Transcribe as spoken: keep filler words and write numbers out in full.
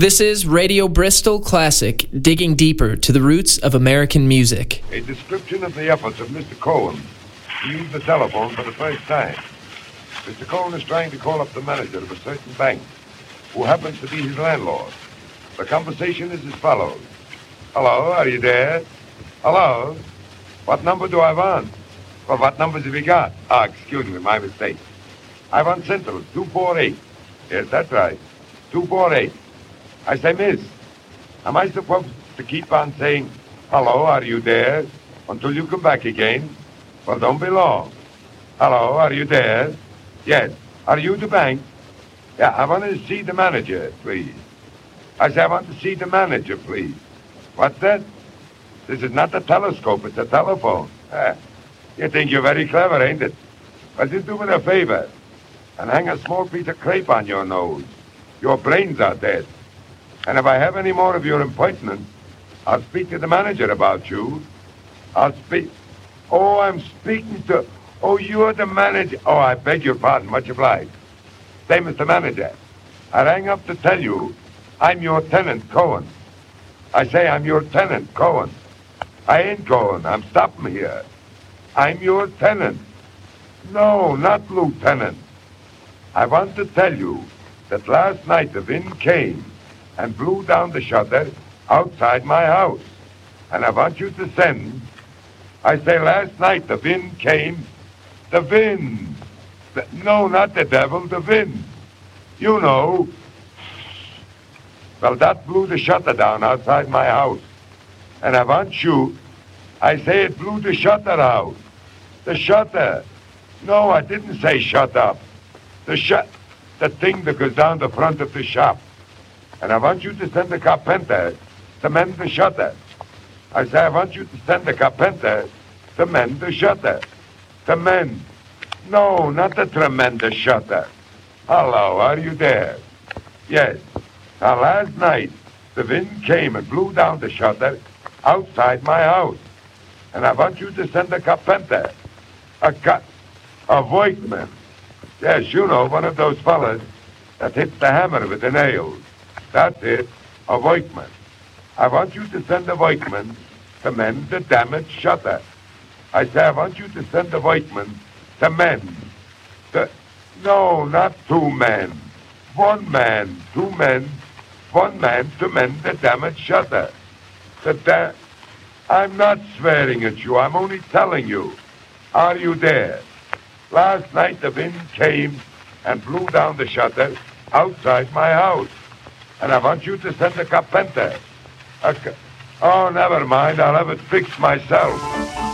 This is Radio Bristol Classic, digging deeper to the roots of American music. A description of the efforts of Mister Cohen to use the telephone for the first time. Mister Cohen is trying to call up the manager of a certain bank, who happens to be his landlord. The conversation is as follows. Hello, are you there? Hello? What number do I want? Well, what numbers have you got? Ah, excuse me, my mistake. I want Central, two four eight. Yes, that's right, two four eight. I say, miss, am I supposed to keep on saying, hello, are you there, until you come back again? Well, don't be long. Hello, are you there? Yes. Are you the bank? Yeah, I want to see the manager, please. I say, I want to see the manager, please. What's that? This is not a telescope, it's a telephone. Ah, you think you're very clever, ain't it? Well, just do me a favor and hang a small piece of crepe on your nose. Your brains are dead. And if I have any more of your impertinence, I'll speak to the manager about you. I'll speak... Oh, I'm speaking to... Oh, you're the manager. Oh, I beg your pardon. Much obliged. Say, Mister Manager, I rang up to tell you I'm your tenant, Cohen. I say I'm your tenant, Cohen. I ain't Cohen. I'm stopping here. I'm your tenant. No, not lieutenant. I want to tell you that last night the wind came and blew down the shutter outside my house. And I want you to send... I say last night the wind came... The wind. The, no, not the devil, the wind. You know. Well, that blew the shutter down outside my house. And I want you... I say it blew the shutter out. The shutter. No, I didn't say shut up. The shut... The thing that goes down the front of the shop. And I want you to send the carpenter to mend the shutter. I say, I want you to send the carpenter to mend the shutter. To mend. No, not the tremendous shutter. Hello, are you there? Yes. Now, last night, the wind came and blew down the shutter outside my house. And I want you to send a carpenter. A cut. A workman. Yes, you know, one of those fellas that hits the hammer with the nails. That's it, a workman. I want you to send a workman to mend the damaged shutter. I say, I want you to send a workman to mend the... No, not two men. One man, two men, one man to mend the damaged shutter. The da... I'm not swearing at you, I'm only telling you. Are you there? Last night the wind came and blew down the shutter outside my house. And I want you to send a carpenter. A ca- oh, never mind. I'll have it fixed myself.